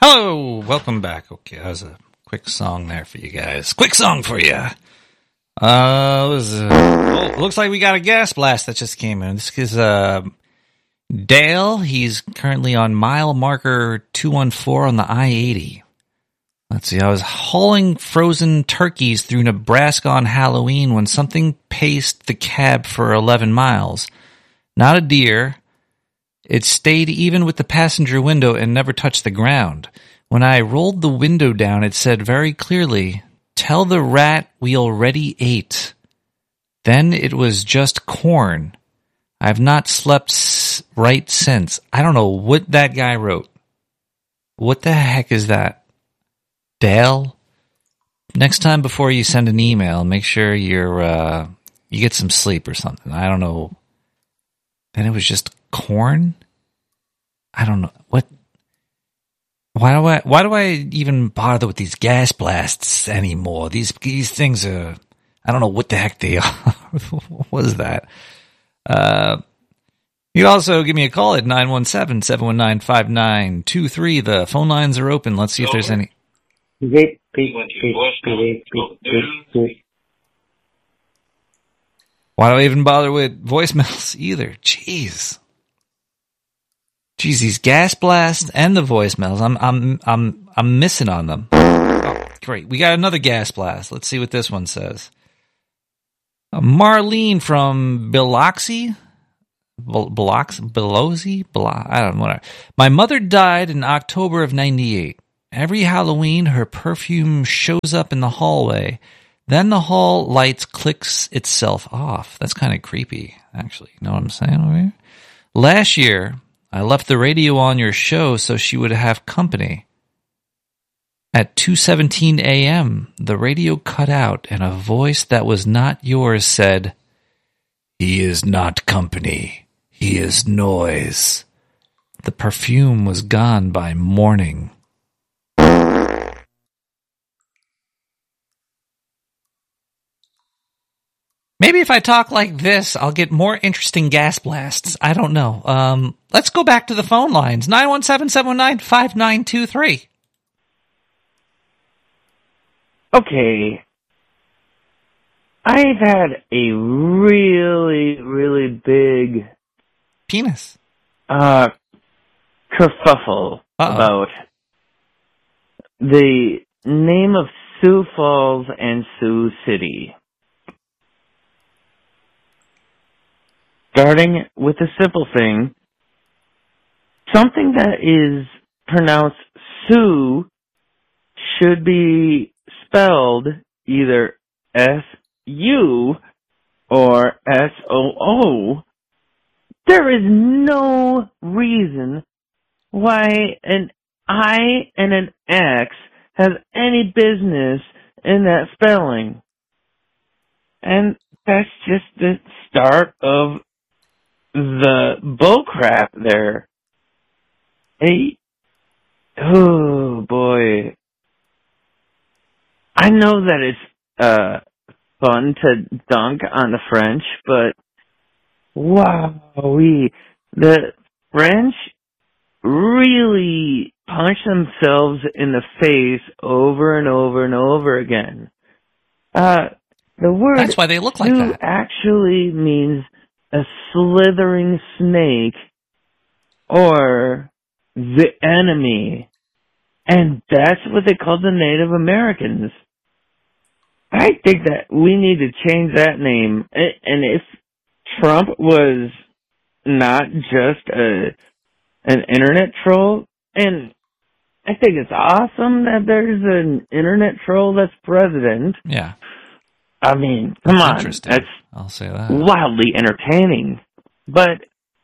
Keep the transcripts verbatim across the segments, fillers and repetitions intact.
Hello, welcome back. Okay, that was a quick song there for you guys. Quick song for you. Uh, it was, uh oh, looks like we got a gas blast that just came in. This is uh, Dale. He's currently on mile marker two one four on the I eighty. Let's see, I was hauling frozen turkeys through Nebraska on Halloween when something paced the cab for eleven miles. Not a deer. It stayed even with the passenger window and never touched the ground. When I rolled the window down, it said very clearly, "Tell the rat we already ate." Then it was just corn. I've not slept right since. I don't know what that guy wrote. What the heck is that? Dale? Next time before you send an email, make sure you're uh, you get some sleep or something. I don't know. Then it was just corn? I don't know. What? Why do I why do I even bother with these gas blasts anymore? These these things are, I don't know what the heck they are. What is that? Uh, you also give me a call at nine one seven, seven one nine, five nine two three. The phone lines are open. Let's see if there's any. Beep, beep, beep, beep, beep, beep, beep. Why do I even bother with voicemails either? Jeez. Jeez, these gas blasts and the voicemails, I'm I'm I'm I'm missing on them. Oh, great. We got another gas blast. Let's see what this one says. Uh, Marlene from Biloxi? Biloxi? Biloxi? Bilo- I don't know. Whatever. My mother died in October of ninety-eight. Every Halloween, her perfume shows up in the hallway. Then the hall lights clicks itself off. That's kind of creepy, actually. You know what I'm saying over here? Last year, I left the radio on your show so she would have company. At two seventeen a.m., the radio cut out and a voice that was not yours said, "He is not company. He is noise." The perfume was gone by morning. Maybe if I talk like this, I'll get more interesting gas blasts. I don't know. Um, let's go back to the phone lines. nine one seven, seven one nine, five nine two three. Okay. I've had a really, really big penis uh, kerfuffle Uh-oh. about the name of Sioux Falls and Sioux City. Starting with a simple thing, something that is pronounced Sioux should be spelled either S U or S O O. There is no reason why an I and an X has any business in that spelling. And that's just the start of the bullcrap there. Hey, oh boy. I know that it's uh fun to dunk on the French, but wow, we the French really punch themselves in the face over and over and over again. Uh, the word That's why they look like that. actually means a slithering snake or the enemy. And that's what they called the Native Americans. I think that we need to change that name. And if Trump was not just a an internet troll, and I think it's awesome that there's an internet troll that's president. Yeah. I mean, come that's on. Interesting. That's I'll say that. wildly entertaining. But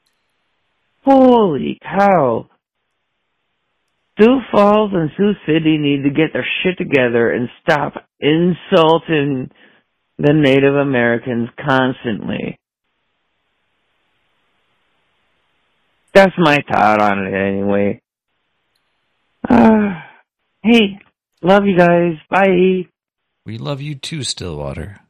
holy cow. Sioux Falls and Sioux City need to get their shit together and stop insulting the Native Americans constantly. That's my thought on it anyway. Uh, hey, love you guys. Bye. We love you too, Stillwater.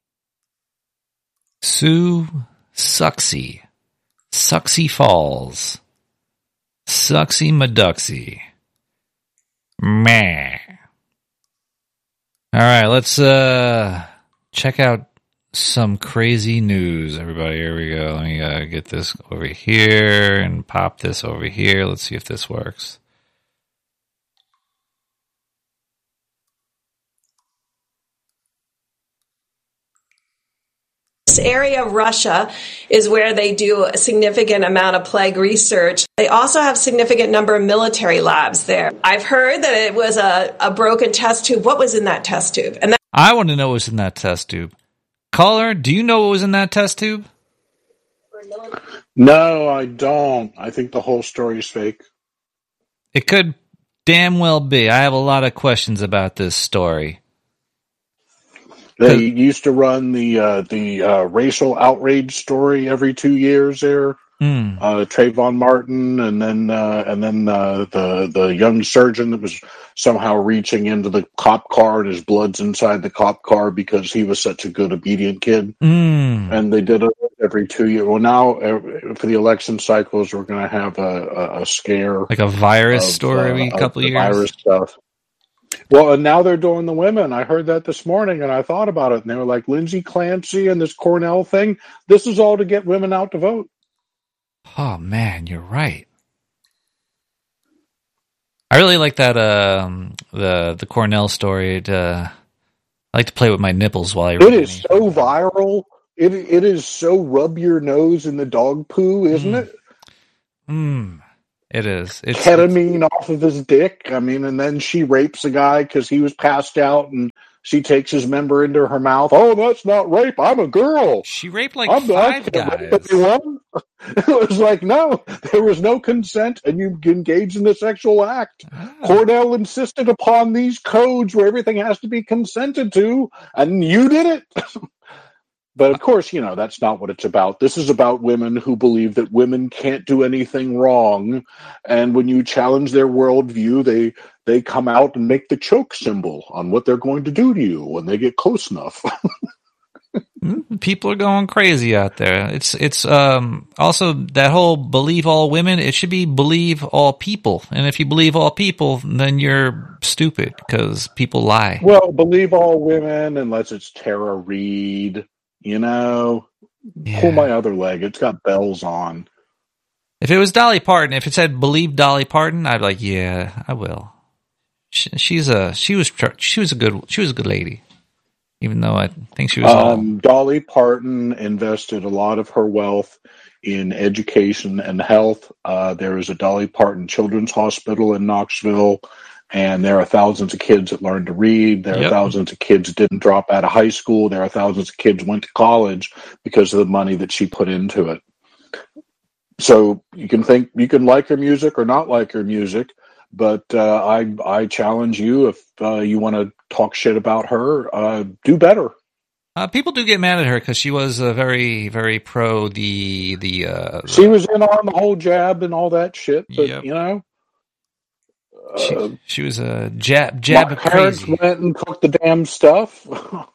Sue Sucksy. Sucksy Falls. Sucksy Maducksy. Meh. All right, let's uh, check out some crazy news, everybody. Here we go. Let me uh, get this over here and pop this over here. Let's see if this works. This area of Russia is where they do a significant amount of plague research. They also have a significant number of military labs there. I've heard that it was a, a broken test tube. What was in that test tube? And that- I want to know what was in that test tube. Caller, do you know what was in that test tube? No, I don't. I think the whole story is fake. It could damn well be. I have a lot of questions about this story. They used to run the uh, the uh, racial outrage story every two years there. Mm. Uh, Trayvon Martin, and then uh, and then uh, the the young surgeon that was somehow reaching into the cop car and his blood's inside the cop car because he was such a good obedient kid. Mm. And they did it every two years. Well, now uh, for the election cycles, we're going to have a, a, a scare, like a virus of, story every uh, couple of years. Virus stuff. Well, and now they're doing the women. I heard that this morning, and I thought about it, and they were like, Lindsay Clancy and this Cornell thing, this is all to get women out to vote. Oh, man, you're right. I really like that, um, the the Cornell story. It, uh, I like to play with my nipples while I read it. It is so viral. It It is so rub your nose in the dog poo, isn't mm. it? Mm. It is. It's ketamine it's... off of his dick. I mean, and then she rapes a guy because he was passed out, and she takes his member into her mouth. Oh, that's not rape. I'm a girl. She raped like I'm five guys. It was like, no, there was no consent, and you engaged in a sexual act. Ah. Cornell insisted upon these codes where everything has to be consented to, and you did it. But of course, you know, that's not what it's about. This is about women who believe that women can't do anything wrong. And when you challenge their worldview, they they come out and make the choke symbol on what they're going to do to you when they get close enough. People are going crazy out there. It's it's um, also that whole believe all women. It should be believe all people. And if you believe all people, then you're stupid because people lie. Well, believe all women unless it's Tara Reid. You know, yeah. Pull my other leg. It's got bells on. If it was Dolly Parton, if it said "believe Dolly Parton," I'd be like, yeah, I will. She, she's a she was she was a good she was a good lady, even though I think she was. Um, all... Dolly Parton invested a lot of her wealth in education and health. Uh, there is a Dolly Parton Children's Hospital in Knoxville. And there are thousands of kids that learned to read. There Yep. are thousands of kids that didn't drop out of high school. There are thousands of kids who went to college because of the money that she put into it. So you can think you can like her music or not like her music, but uh, I I challenge you, if uh, you want to talk shit about her, uh, do better. Uh, people do get mad at her because she was uh, very very pro the the. Uh, the... She was in on the whole jab and all that shit, but Yep. you know. She, Uh, she was a jab jab my parents crazy. went and took the damn stuff.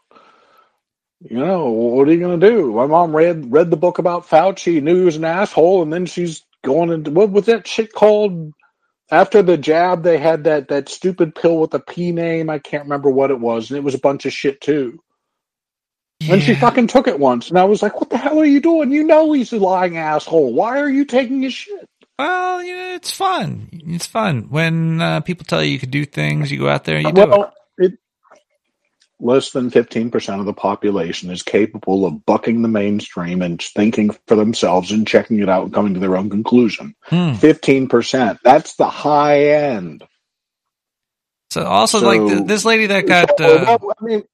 You know, what are you going to do? My mom read read the book about Fauci, knew he was an asshole, and then she's going into what was that shit called? After the jab, they had that that stupid pill with a P name. I can't remember what it was, and it was a bunch of shit too. Yeah. And she fucking took it once, and I was like, "What the hell are you doing? You know he's a lying asshole. Why are you taking his shit?" Well, yeah, it's fun. It's fun when uh, people tell you you could do things. You go out there and you do Well, it. Less than fifteen percent of the population is capable of bucking the mainstream and thinking for themselves and checking it out and coming to their own conclusion. Hmm. fifteen percent. That's the high end. So also, So- like th- this lady that got So, uh, well, I mean,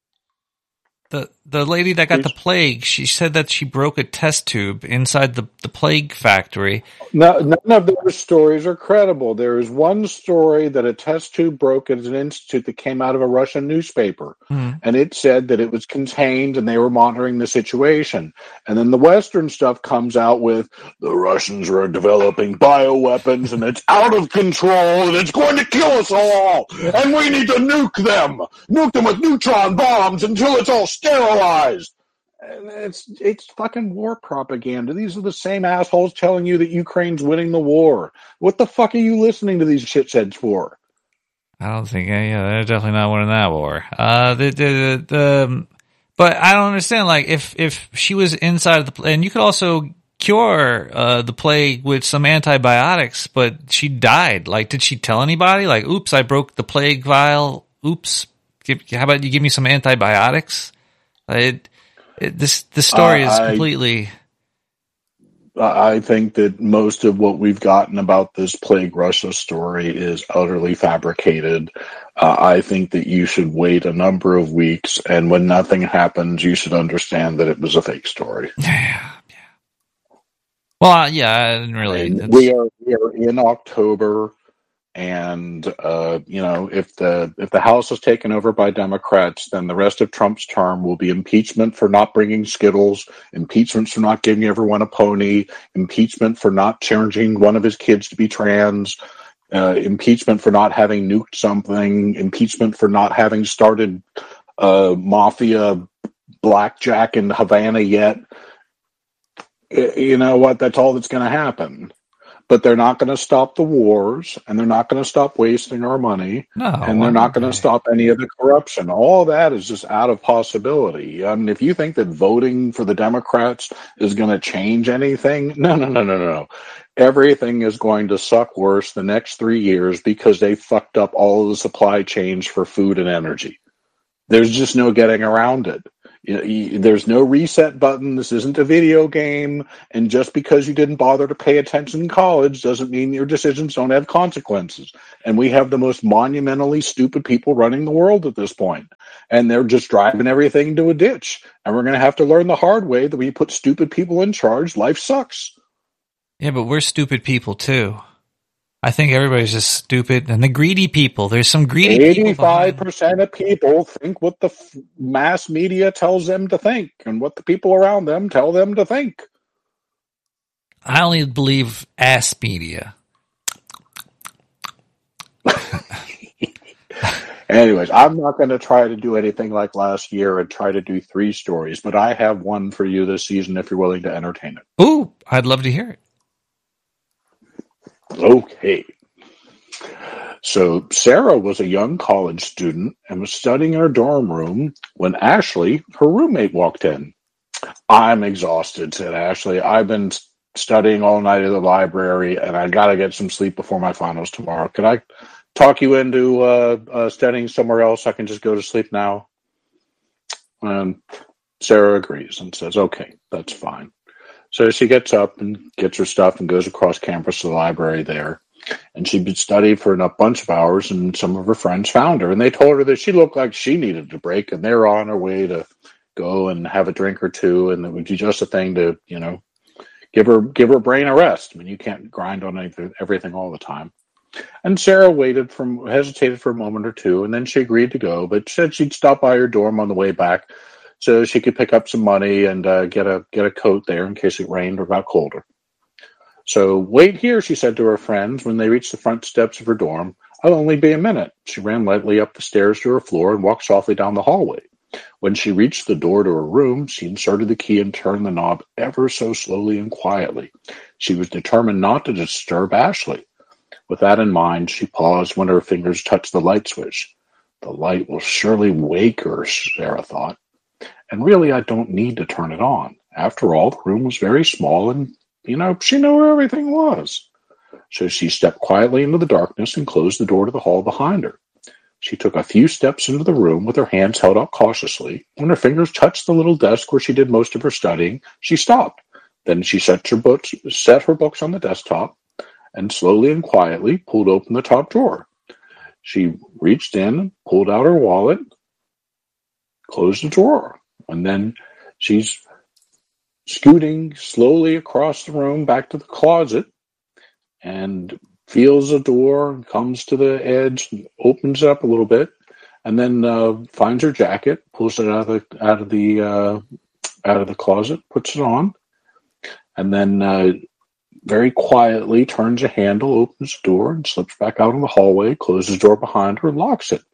the the lady that got the Please. plague. She said that she broke a test tube inside the the plague factory. no, none of those stories are credible. There is one story that a test tube broke at an institute that came out of a Russian newspaper. Hmm. And it said that it was contained and they were monitoring the situation. And then the Western stuff comes out with the Russians are developing bioweapons and it's out of control and it's going to kill us all. And we need to nuke them, nuke them with neutron bombs until it's all sterilized. And it's it's fucking war propaganda. These are the same assholes telling you that Ukraine's winning the war. What the fuck are you listening to these shitsheads for? I don't think, yeah, they're definitely not winning that war. Uh, the, the, the, um, but I don't understand, like, if, if she was inside of the, and you could also cure, uh, the plague with some antibiotics, but she died. Like, did she tell anybody? Like, oops, I broke the plague vial. Oops. Give, how about you give me some antibiotics? It, it, this, the story Uh, is I- completely, I think that most of what we've gotten about this Plague Russia story is utterly fabricated. Uh, I think that you should wait a number of weeks, and when nothing happens, you should understand that it was a fake story. yeah, yeah. Well, yeah, I didn't really. And That's, we are we are in October, and uh, you know, if the if the House is taken over by Democrats, then the rest of Trump's term will be impeachment for not bringing Skittles, impeachment for not giving everyone a pony, impeachment for not changing one of his kids to be trans, uh, impeachment for not having nuked something, impeachment for not having started uh, mafia blackjack in Havana yet. You know what? That's all that's going to happen. But they're not going to stop the wars, and they're not going to stop wasting our money, no, and why they're not would going they? to stop any of the corruption. All that is just out of possibility. I mean, if you think that voting for the Democrats is going to change anything, no, no, no, no, no. Everything is going to suck worse the next three years because they fucked up all of the supply chains for food and energy. There's just no getting around it. You know, you, there's no reset button. This isn't a video game. And just because you didn't bother to pay attention in college doesn't mean your decisions don't have consequences. And we have the most monumentally stupid people running the world at this point. And they're just driving everything to a ditch. And we're going to have to learn the hard way that when you put stupid people in charge, life sucks. Yeah, but we're stupid people too. I think everybody's just stupid, and the greedy people. There's some greedy people. eighty-five behind- percent of people think what the f- mass media tells them to think and what the people around them tell them to think. I only believe ass media. Anyways, I'm not going to try to do anything like last year and try to do three stories, but I have one for you this season if you're willing to entertain it. Ooh, I'd love to hear it. Okay. So Sarah was a young college student and was studying in her dorm room when Ashley, her roommate, walked in. I'm exhausted, said Ashley. I've been studying all night at the library, and I got to get some sleep before my finals tomorrow. Can I talk you into uh, uh, studying somewhere else? I can just go to sleep now. And Sarah agrees and says, okay, that's fine. So she gets up and gets her stuff and goes across campus to the library there. And she'd been studying for a bunch of hours, and some of her friends found her. And they told her that she looked like she needed a break, and they were on her way to go and have a drink or two, and it would be just a thing to, you know, give her give her brain a rest. I mean, you can't grind on anything, everything all the time. And Sarah waited from hesitated for a moment or two, and then she agreed to go, but said she'd stop by her dorm on the way back so she could pick up some money and uh, get a get a coat there in case it rained or got colder. So wait here, she said to her friends when they reached the front steps of her dorm. I'll only be a minute. She ran lightly up the stairs to her floor and walked softly down the hallway. When she reached the door to her room, she inserted the key and turned the knob ever so slowly and quietly. She was determined not to disturb Ashley. With that in mind, she paused when her fingers touched the light switch. The light will surely wake her, Sarah thought. And really, I don't need to turn it on. After all, the room was very small and, you know, she knew where everything was. So she stepped quietly into the darkness and closed the door to the hall behind her. She took a few steps into the room with her hands held out cautiously. When her fingers touched the little desk where she did most of her studying, she stopped. Then she set her books, set her books on the desktop and slowly and quietly pulled open the top drawer. She reached in, pulled out her wallet, closed the drawer. And then she's scooting slowly across the room back to the closet and feels the door, comes to the edge, opens it up a little bit, and then uh, finds her jacket, pulls it out of the out of the uh, out of the closet, puts it on, and then uh, very quietly turns a handle, opens the door, and slips back out in the hallway, closes the door behind her, and locks it.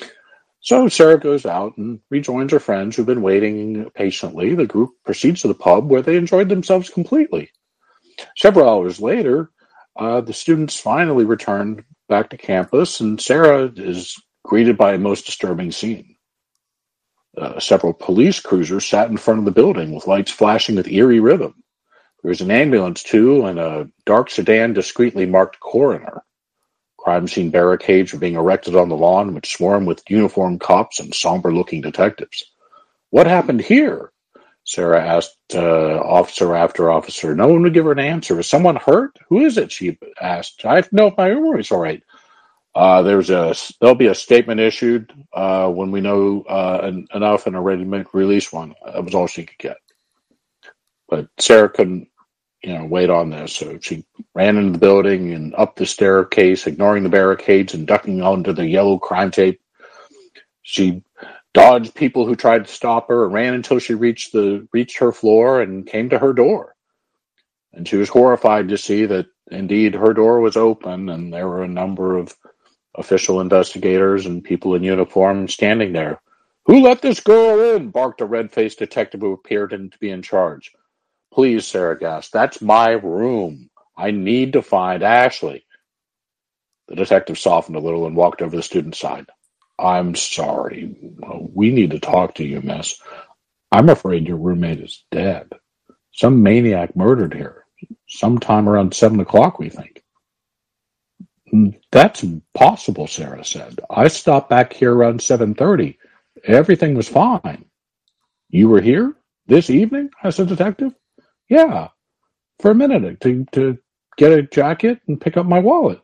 So Sarah goes out and rejoins her friends who've been waiting patiently. The group proceeds to the pub where they enjoyed themselves completely. Several hours later, Uh, the students finally returned back to campus, and Sarah is greeted by a most disturbing scene. Uh, several police cruisers sat in front of the building with lights flashing with eerie rhythm. There was an ambulance, too, and a dark sedan discreetly marked coroner. Crime scene barricades were being erected on the lawn, which swarmed with uniformed cops and somber-looking detectives. "What happened here?" Sarah asked uh, officer after officer. No one would give her an answer. "Is someone hurt? Who is it?" she asked. "I know if my memory's all right." Uh, there's a there'll be a statement issued uh, when we know uh, en- enough and are ready to make, release one. That was all she could get. But Sarah couldn't, you know, wait on this, so she ran into the building and up the staircase, ignoring the barricades and ducking onto the yellow crime tape. She dodged people who tried to stop her and ran until she reached the reached her floor and came to her door. And she was horrified to see that indeed her door was open and there were a number of official investigators and people in uniform standing there. "Who let this girl in?" barked a red-faced detective who appeared to be in charge. "Please," Sarah gasped, "that's my room. I need to find Ashley." The detective softened a little and walked over to the student's side. "I'm sorry. We need to talk to you, miss. I'm afraid your roommate is dead. Some maniac murdered here. Sometime around seven o'clock, we think." "That's impossible," Sarah said. "I stopped back here around seven thirty. Everything was fine." "You were here this evening?" asked the detective. "Yeah, for a minute to, to get a jacket and pick up my wallet."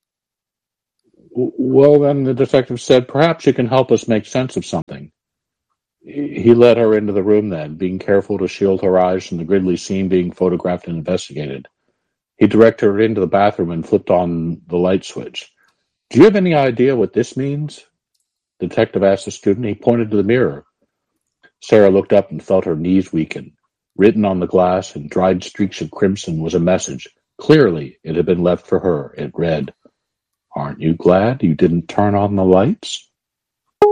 "Well, then," the detective said, "perhaps you can help us make sense of something." He led her into the room then, being careful to shield her eyes from the grisly scene being photographed and investigated. He directed her into the bathroom and flipped on the light switch. "Do you have any idea what this means?" The detective asked the student. He pointed to the mirror. Sarah looked up and felt her knees weaken. Written on the glass in dried streaks of crimson was a message. Clearly, it had been left for her. It read, "Aren't you glad you didn't turn on the lights?"